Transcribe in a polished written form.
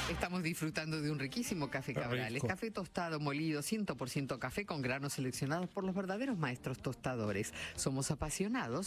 Estamos disfrutando de un riquísimo café Cabrales. Café tostado, molido, 100% café con granos seleccionados por los verdaderos maestros tostadores. Somos apasionados